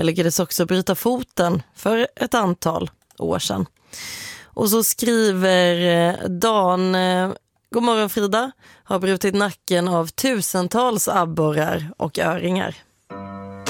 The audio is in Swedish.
Jag lyckades också bryta foten för ett antal år sedan. Och så skriver Dan, god morgon Frida, har brutit nacken av tusentals abborrar och öringar.